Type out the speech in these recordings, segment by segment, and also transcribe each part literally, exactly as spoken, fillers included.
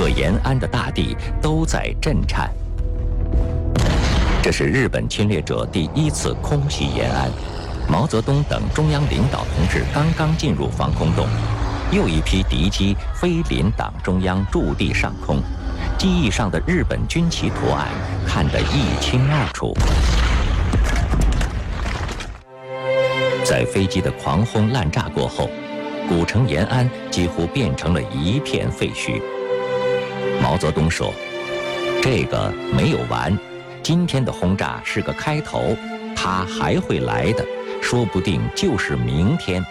个延安的大地都在震颤。这是日本侵略者第一次空袭延安，毛泽东等中央领导同志刚刚进入防空洞，又一批敌机飞临党中央驻地上空，机翼上的日本军旗图案看得一清二楚。在飞机的狂轰滥炸过后，古城延安几乎变成了一片废墟。毛泽东说：“这个没有完，今天的轰炸是个开头，它还会来的，说不定就是明天。”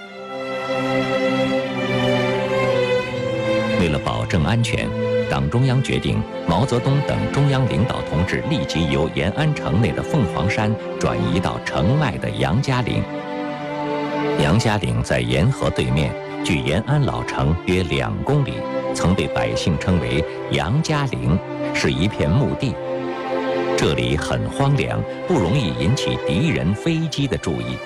为了保证安全，党中央决定毛泽东等中央领导同志立即由延安城内的凤凰山转移到城外的杨家岭。杨家岭在沿河对面，距延安老城约两公里，曾被百姓称为杨家岭，是一片墓地。这里很荒凉，不容易引起敌人飞机的注意。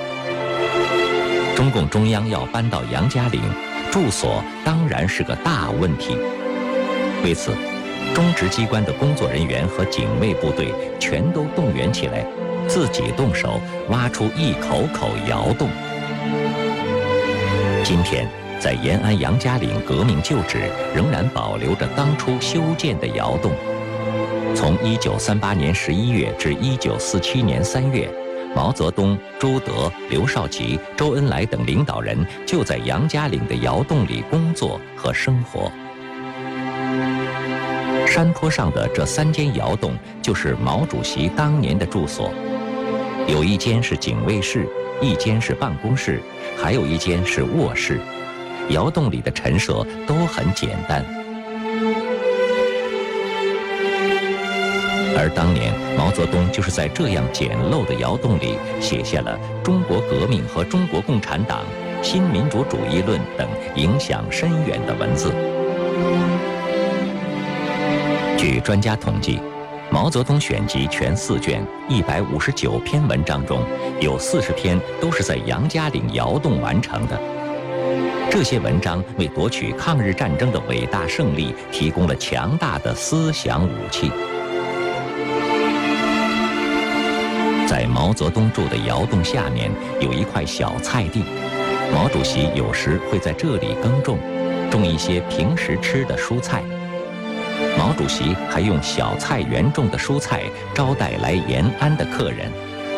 中共中央要搬到杨家岭，住所当然是个大问题。为此，中直机关的工作人员和警卫部队全都动员起来，自己动手挖出一口口窑洞。今天，在延安杨家岭革命旧址仍然保留着当初修建的窑洞。从一九三八年十一月至一九四七年三月，毛泽东、朱德、刘少奇、周恩来等领导人就在杨家岭的窑洞里工作和生活。山坡上的这三间窑洞就是毛主席当年的住所，有一间是警卫室，一间是办公室，还有一间是卧室。窑洞里的陈设都很简单。而当年毛泽东就是在这样简陋的窑洞里写下了《中国革命和中国共产党》《新民主主义论》等影响深远的文字。据专家统计，毛泽东选集全四卷一百五十九篇文章中，有四十篇都是在杨家岭窑洞完成的。这些文章为夺取抗日战争的伟大胜利提供了强大的思想武器。在毛泽东住的窑洞下面有一块小菜地，毛主席有时会在这里耕种，种一些平时吃的蔬菜。毛主席还用小菜园种的蔬菜招待来延安的客人。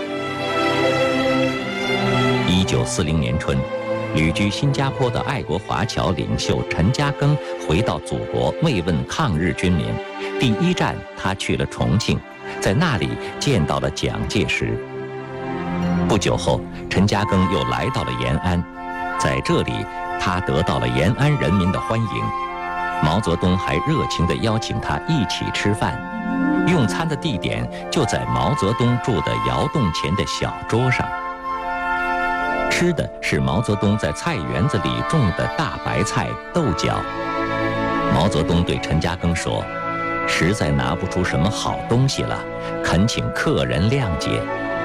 一九四零年春，旅居新加坡的爱国华侨领袖陈嘉庚回到祖国慰问抗日军民，第一站他去了重庆，在那里见到了蒋介石。不久后，陈嘉庚又来到了延安，在这里他得到了延安人民的欢迎。毛泽东还热情地邀请他一起吃饭，用餐的地点就在毛泽东住的窑洞前的小桌上。吃的是毛泽东在菜园子里种的大白菜、豆角。毛泽东对陈嘉庚说：“实在拿不出什么好东西了，恳请客人谅解。”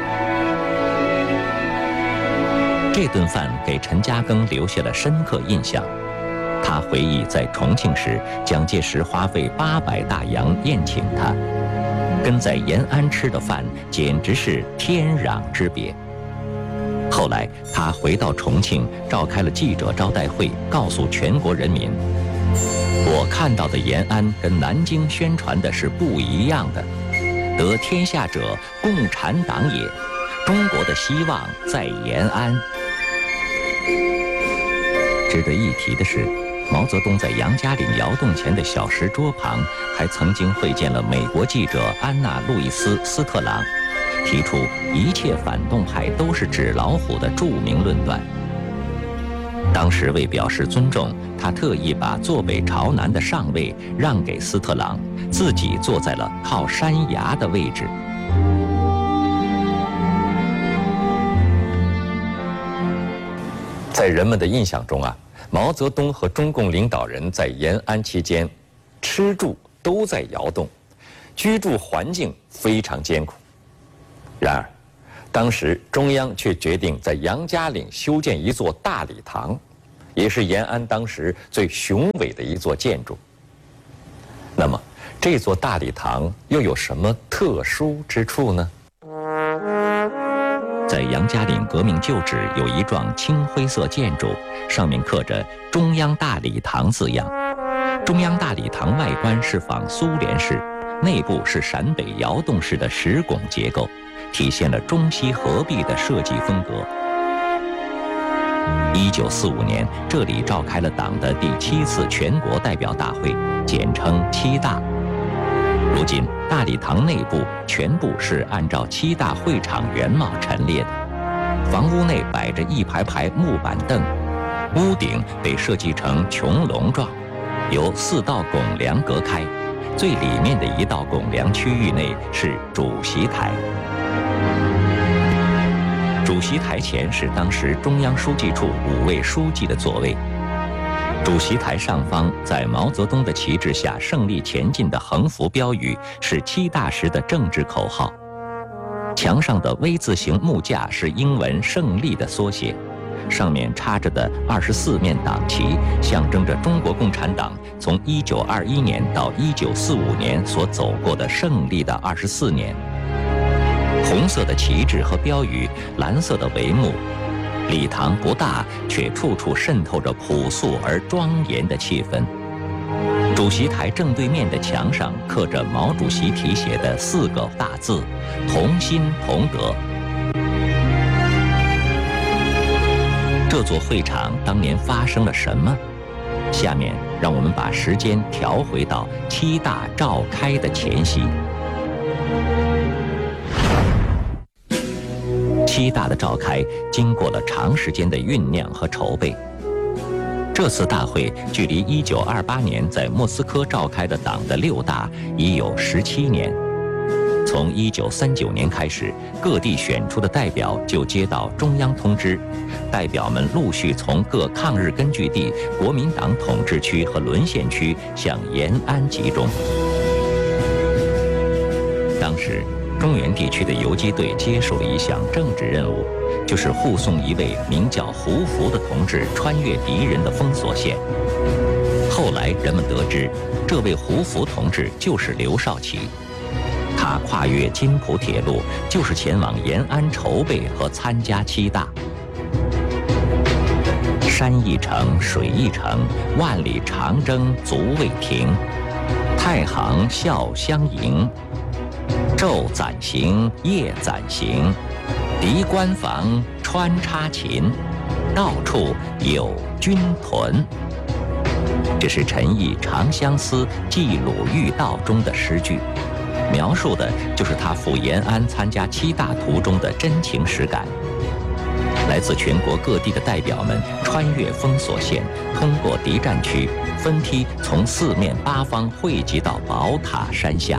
这顿饭给陈嘉庚留下了深刻印象。他回忆，在重庆时，蒋介石花费八百大洋宴请他，跟在延安吃的饭简直是天壤之别。后来，他回到重庆，召开了记者招待会，告诉全国人民：“我看到的延安跟南京宣传的是不一样的。得天下者，共产党也。中国的希望在延安。”值得一提的是，毛泽东在杨家岭窑洞前的小石桌旁，还曾经会见了美国记者安娜·路易斯·斯特朗，提出一切反动派都是纸老虎的著名论断。当时为表示尊重，他特意把坐北朝南的上位让给斯特朗，自己坐在了靠山崖的位置。在人们的印象中啊，毛泽东和中共领导人在延安期间，吃住都在窑洞，居住环境非常艰苦。然而，当时中央却决定在杨家岭修建一座大礼堂，也是延安当时最雄伟的一座建筑。 那么，这座大礼堂又有什么特殊之处呢？在杨家岭革命旧址有一幢青灰色建筑，上面刻着“中央大礼堂”字样。中央大礼堂外观是仿苏联式，内部是陕北窑洞式的石拱结构，体现了中西合璧的设计风格。一九四五年，这里召开了党的第七次全国代表大会，简称七大。如今，大礼堂内部全部是按照七大会场原貌陈列的，房屋内摆着一排排木板凳，屋顶被设计成穹隆状，由四道拱梁隔开，最里面的一道拱梁区域内是主席台。主席台前是当时中央书记处五位书记的座位。主席台上方，在毛泽东的旗帜下胜利前进的横幅标语是七大时的政治口号。墙上的 V 字形木架是英文胜利的缩写，上面插着的二十四面党旗象征着中国共产党从一九二一年到一九四五年所走过的胜利的二十四年。红色的旗帜和标语，蓝色的帷幕。礼堂不大，却处处渗透着朴素而庄严的气氛。主席台正对面的墙上刻着毛主席题写的四个大字：同心同德。这座会场当年发生了什么？下面让我们把时间调回到七大召开的前夕。七大的召开经过了长时间的酝酿和筹备。这次大会距离一九二八年在莫斯科召开的党的六大已有十七年。从一九三九年开始，各地选出的代表就接到中央通知，代表们陆续从各抗日根据地、国民党统治区和沦陷区向延安集中。当时中原地区的游击队接手了一项政治任务，就是护送一位名叫胡福的同志穿越敌人的封锁线。后来人们得知，这位胡福同志就是刘少奇，他跨越津浦铁路，就是前往延安筹备和参加七大。山一程，水一程，万里长征足未停。太行笑相迎，昼暂行，夜暂行，敌关防，穿插勤，到处有军屯。这是陈毅《长相思·寄鲁豫道》中的诗句，描述的就是他赴延安参加七大途中的真情实感。来自全国各地的代表们穿越封锁线，通过敌占区，分批从四面八方汇集到宝塔山下。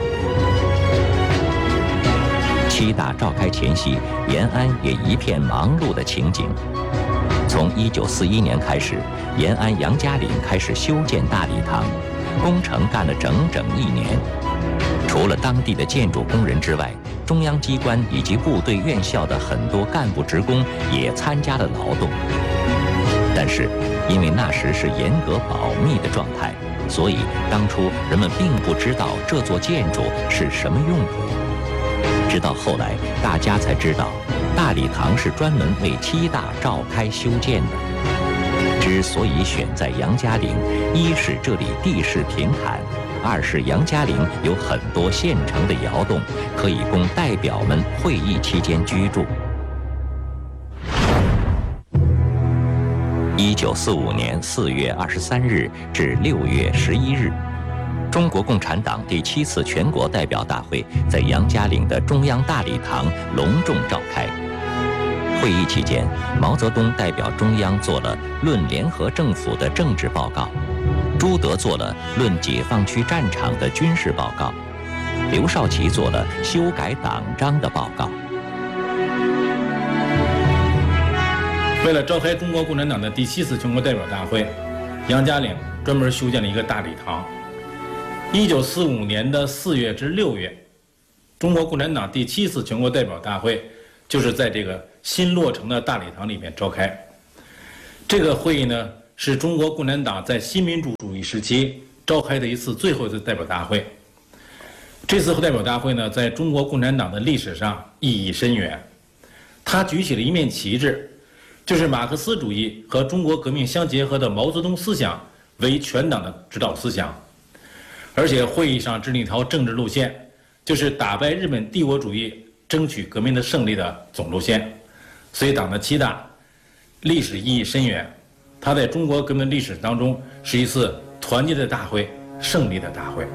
七大召开前夕，延安也一片忙碌的情景。从一九四一年开始，延安杨家岭开始修建大礼堂，工程干了整整一年。除了当地的建筑工人之外，中央机关以及部队院校的很多干部职工也参加了劳动。但是，因为那时是严格保密的状态，所以当初人们并不知道这座建筑是什么用途。直到后来，大家才知道，大礼堂是专门为七大召开修建的。之所以选在杨家岭，一是这里地势平坦，二是杨家岭有很多现成的窑洞，可以供代表们会议期间居住。一九四五年四月二十三日至六月十一日，中国共产党第七次全国代表大会在杨家岭的中央大礼堂隆重召开。会议期间，毛泽东代表中央做了论联合政府的政治报告，朱德做了论解放区战场的军事报告，刘少奇做了修改党章的报告。 为了召开中国共产党的第七次全国代表大会，杨家岭专门修建了一个大礼堂。一九四五年的四月至六月，中国共产党第七次全国代表大会就是在这个新落成的大礼堂里面召开。这个会议呢，是中国共产党在新民主主义时期召开的一次最后一次代表大会。这次代表大会呢，在中国共产党的历史上意义深远。他举起了一面旗帜，就是马克思主义和中国革命相结合的毛泽东思想为全党的指导思想。而且会议上制定一条政治路线，就是打败日本帝国主义、争取革命的胜利的总路线。所以党的七大历史意义深远，它在中国革命历史当中是一次团结的大会、胜利的大会。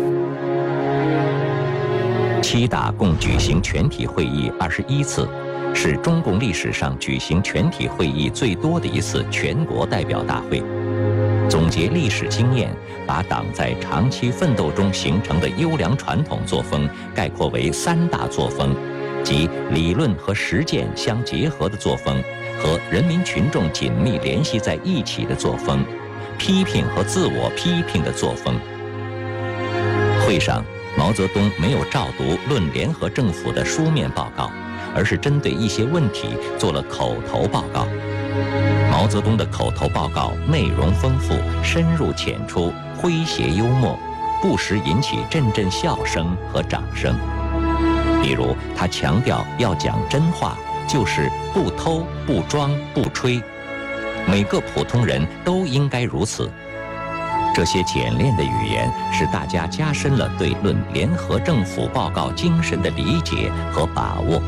七大共举行全体会议二十一次，是中共历史上举行全体会议最多的一次全国代表大会。总结历史经验，把党在长期奋斗中形成的优良传统作风概括为三大作风，即理论和实践相结合的作风，和人民群众紧密联系在一起的作风，批评和自我批评的作风。会上，毛泽东没有照读《论联合政府》的书面报告，而是针对一些问题做了口头报告。毛泽东的口头报告内容丰富、深入浅出、诙谐幽默，不时引起阵阵笑声和掌声。比如，他强调要讲真话，就是不偷、不装、不吹，每个普通人都应该如此。这些简练的语言使大家加深了对《论联合政府》报告精神的理解和把握。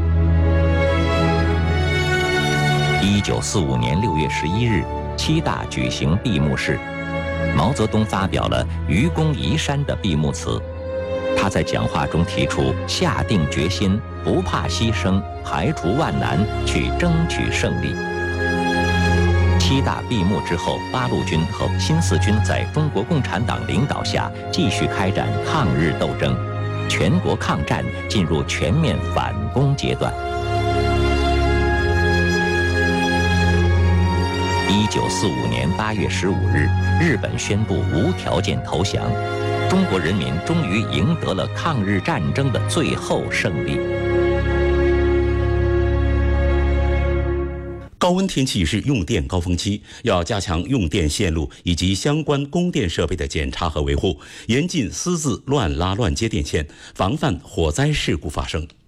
一九四五年六月十一日，七大举行闭幕式，毛泽东发表了愚公移山的闭幕词。他在讲话中提出下定决心，不怕牺牲，排除万难，去争取胜利。七大闭幕之后，八路军和新四军在中国共产党领导下继续开展抗日斗争，全国抗战进入全面反攻阶段。一九四五年八月十五日，日本宣布无条件投降，中国人民终于赢得了抗日战争的最后胜利。 高温天气是用电高峰期，要加强用电线路以及相关供电设备的检查和维护，严禁私自乱拉乱接电线，防范火灾事故发生。